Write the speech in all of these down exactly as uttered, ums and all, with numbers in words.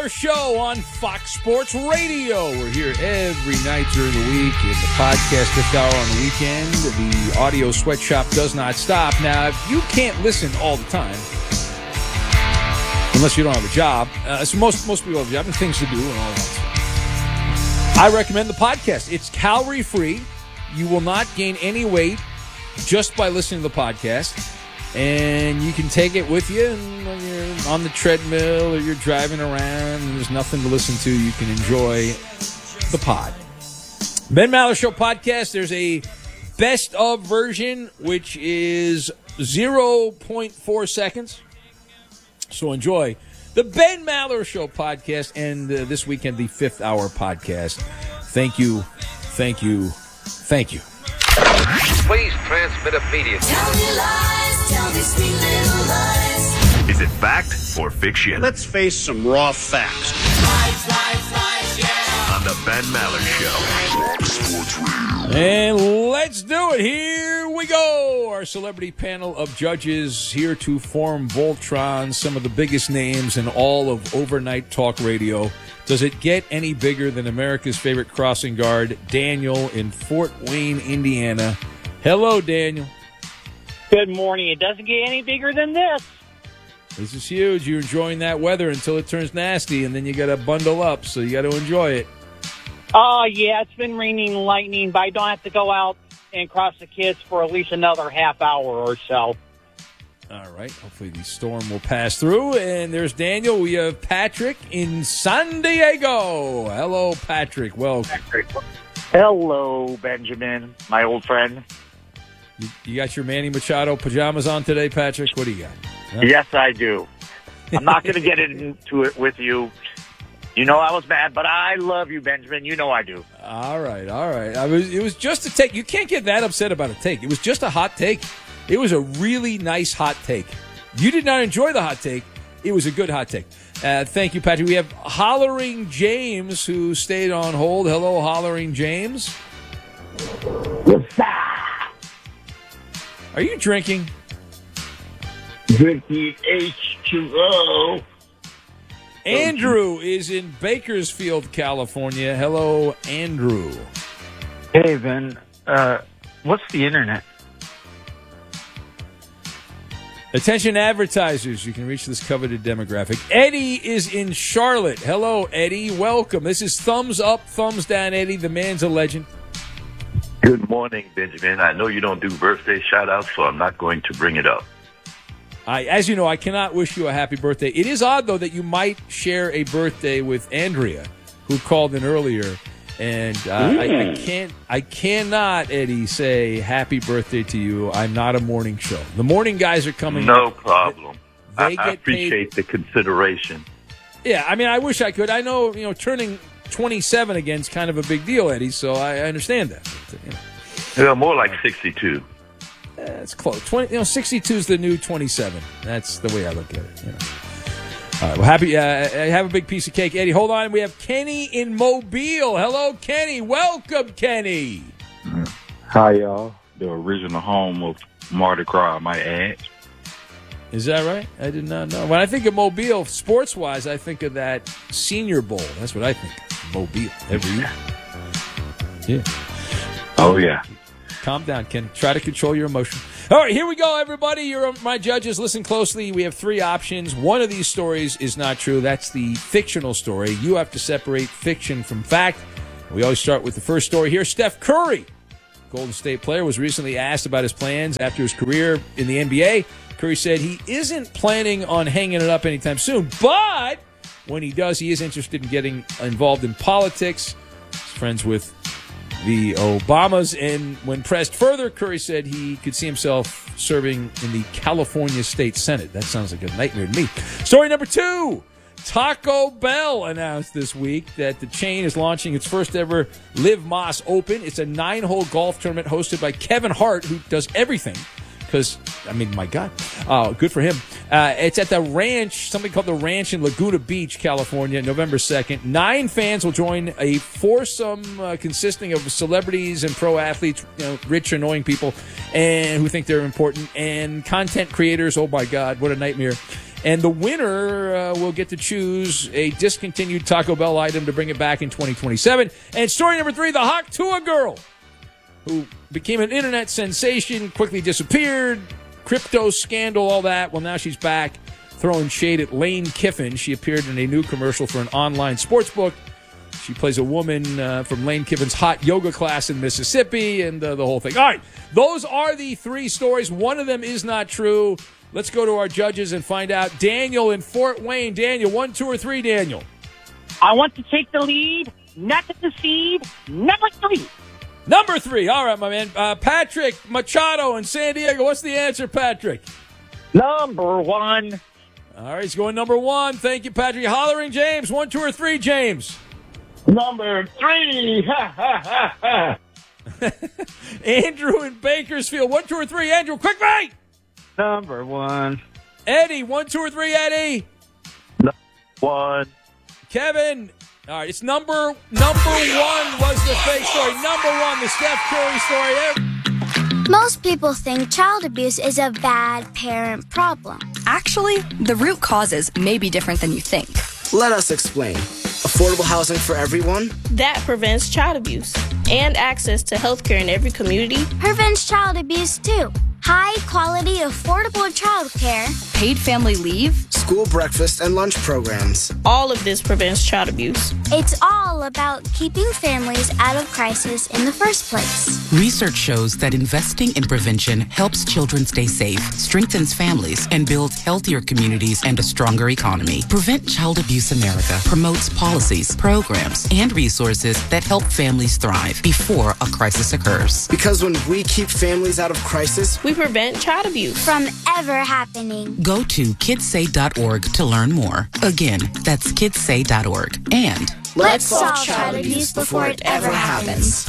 Maller Show on Fox Sports Radio. We're here every night during the week in the podcast fifth hour on the weekend. The audio sweatshop does not stop. Now, if you can't listen all the time, unless you don't have a job, uh, so most, most people have a job and things to do and all that. I recommend the podcast. It's calorie-free. You will not gain any weight just by listening to the podcast. And you can take it with you when you're on the treadmill or you're driving around and there's nothing to listen to. You can enjoy the pod. Ben Maller Show podcast. There's a best of version, which is zero point four seconds. So enjoy the Ben Maller Show podcast and uh, this weekend, the fifth hour podcast. Thank you. Thank you. Thank you. Please transmit immediately. Tell me lies, tell me sweet little lies. Is it fact or fiction? Let's face some raw facts. Lies, lies, lies, yeah. On the Ben Maller Show. And let's do it. Here we go. Our celebrity panel of judges here to form Voltron, some of the biggest names in all of overnight talk radio. Does it get any bigger than America's favorite crossing guard, Daniel in Fort Wayne, Indiana? Hello, Daniel. Good morning. It doesn't get any bigger than this. This is huge. You're enjoying that weather until it turns nasty, and then you got to bundle up, so you got to enjoy it. Oh, yeah, it's been raining and lightning, but I don't have to go out and cross the kids for at least another half hour or so. All right. Hopefully the storm will pass through. And there's Daniel. We have Patrick in San Diego. Hello, Patrick. Welcome. Hello, Benjamin, my old friend. You, you got your Manny Machado pajamas on today, Patrick? What do you got? Huh? Yes, I do. I'm not going to get into it with you. You know I was mad, but I love you, Benjamin. You know I do. All right, all right. I was. It was just a take. You can't get that upset about a take. It was just a hot take. It was a really nice hot take. You did not enjoy the hot take. It was a good hot take. Uh, thank you, Patrick. We have Hollering James, who stayed on hold. Hello, Hollering James. Are you drinking? Drinking H two O. Andrew is in Bakersfield, California. Hello, Andrew. Hey, Ben. Uh, what's the internet? Attention advertisers, you can reach this coveted demographic. Eddie is in Charlotte. Hello, Eddie. Welcome. This is Thumbs Up, Thumbs Down, Eddie. The man's a legend. Good morning, Benjamin. I know you don't do birthday shout-outs, so I'm not going to bring it up. I, as you know, I cannot wish you a happy birthday. It is odd, though, that you might share a birthday with Andrea, who called in earlier. And uh, I, I can't, I cannot, Eddie, say happy birthday to you. I'm not a morning show. The morning guys are coming. No problem. They I, get I appreciate paid. the consideration. Yeah, I mean, I wish I could. I know, you know, turning twenty-seven again is kind of a big deal, Eddie. So I, I understand that. But, you know. Yeah, more like sixty-two. That's close. twenty, you know, sixty-two is the new twenty-seven. That's the way I look at it. You know. All right, well, happy. Uh, have a big piece of cake, Eddie. Hold on, we have Kenny in Mobile. Hello, Kenny. Welcome, Kenny. Hi, y'all. The original home of Mardi Gras, I might add. Is that right? I did not know. When I think of Mobile, sports-wise, I think of that Senior Bowl. That's what I think of. Mobile every year. Yeah. Oh, yeah. Calm down, Ken. Try to control your emotion. All right, here we go, everybody. You're my judges. Listen closely. We have three options. One of these stories is not true. That's the fictional story. You have to separate fiction from fact. We always start with the first story here. Steph Curry, Golden State player, was recently asked about his plans after his career in the N B A. Curry said he isn't planning on hanging it up anytime soon, but when he does, he is interested in getting involved in politics. He's friends with the Obamas, and when pressed further, Curry said he could see himself serving in the California State Senate. That sounds like a nightmare to me. Story number two. Taco Bell announced this week that the chain is launching its first ever Live Más Open. It's a nine-hole golf tournament hosted by Kevin Hart, who does everything. Because, I mean, my God, uh, good for him. Uh, it's at the ranch, something called the Ranch in Laguna Beach, California, November second. Nine fans will join a foursome uh, consisting of celebrities and pro athletes, you know, rich, annoying people, and who think they're important, and content creators. Oh, my God, what a nightmare. And the winner uh, will get to choose a discontinued Taco Bell item to bring it back in twenty twenty-seven. And story number three, the Hawk Tuah girl, who became an internet sensation, quickly disappeared, crypto scandal, all that. Well, now she's back throwing shade at Lane Kiffin. She appeared in a new commercial for an online sports book. She plays a woman uh, from Lane Kiffin's hot yoga class in Mississippi, and uh, the whole thing. All right, those are the three stories. One of them is not true. Let's go to our judges and find out. Daniel in Fort Wayne. Daniel, one, two, or three, Daniel? I want to take the lead, not to concede. Number three. Number three. All right, my man. Uh, Patrick Machado in San Diego. What's the answer, Patrick? Number one. All right, he's going number one. Thank you, Patrick. Hollering James. One, two, or three, James? Number three. Ha, ha, ha, ha. Andrew in Bakersfield. One, two, or three, Andrew. Quick, right? Number one. Eddie. One, two, or three, Eddie? One. Kevin. All right, it's number number one was the fake story. Number one, the Steph Curry story. Most people think child abuse is a bad parent problem. Actually, the root causes may be different than you think. Let us explain. Affordable housing for everyone? That prevents child abuse. And access to health care in every community. Prevents child abuse, too. High quality, affordable child care. Paid family leave. School breakfast and lunch programs. All of this prevents child abuse. It's all about keeping families out of crisis in the first place. Research shows that investing in prevention helps children stay safe, strengthens families, and builds healthier communities and a stronger economy. Prevent Child Abuse America promotes policies, programs, and resources that help families thrive before a crisis occurs. Because when we keep families out of crisis, we prevent child abuse from ever happening. Go to kids say dot org to learn more. Again, that's kids say dot org. And let's, let's solve child abuse before it ever happens.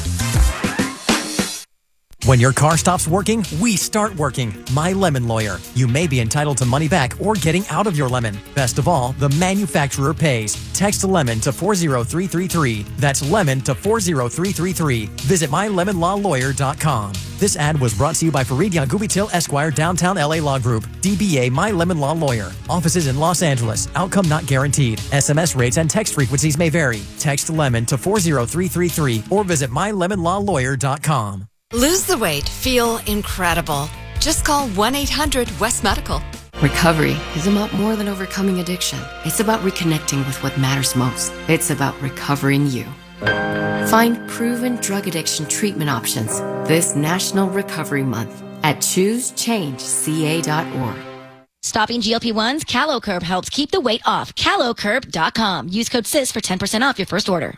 When your car stops working, we start working. My Lemon Lawyer. You may be entitled to money back or getting out of your lemon. Best of all, the manufacturer pays. Text LEMON to four zero three three three. That's LEMON to four zero three three three. Visit my lemon law lawyer dot com. This ad was brought to you by Fareed Yangubitil Esquire, Downtown L A Law Group. D B A My Lemon Law Lawyer. Offices in Los Angeles. Outcome not guaranteed. S M S rates and text frequencies may vary. Text LEMON to four zero three three three or visit my lemon law lawyer dot com. Lose the weight. Feel incredible. Just call one eight hundred West Medical. Recovery is about more than overcoming addiction. It's about reconnecting with what matters most. It's about recovering you. Find proven drug addiction treatment options this National Recovery Month at choose change c a dot org. Stopping G L P ones? CaloCurb helps keep the weight off. Calo Curb dot com. Use code S I S for ten percent off your first order.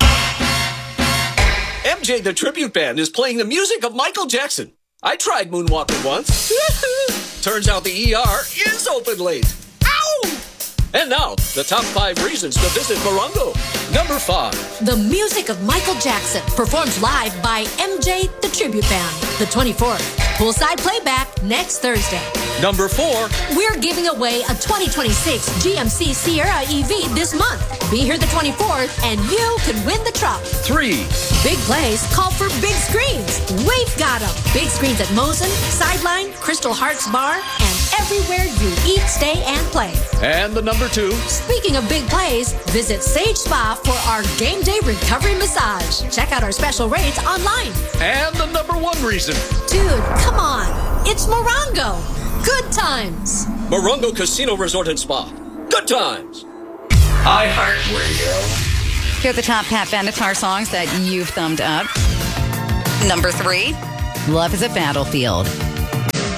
M J the Tribute Band is playing the music of Michael Jackson. I tried moonwalking once. Turns out the E R is open late. Ow! And now, the top five reasons to visit Morongo. Number five. The music of Michael Jackson, performed live by M J the Tribute Band, the twenty-fourth. Poolside playback next Thursday. Number four. We're giving away a twenty twenty-six G M C Sierra E V this month. Be here the twenty-fourth and you can win the truck. Three. Big plays call for big screens. We've got them. Big screens at Mosen, Sideline, Crystal Hearts Bar, and everywhere you eat, stay, and play. And the number two. Speaking of big plays, visit Sage Spa for our game day recovery massage. Check out our special rates online. And the number one reason. Dude, come on. It's Morongo. Good times. Morongo Casino Resort and Spa. Good times. iHeartRadio. Here are the top Pat Benatar songs that you've thumbed up. Number three, Love is a Battlefield.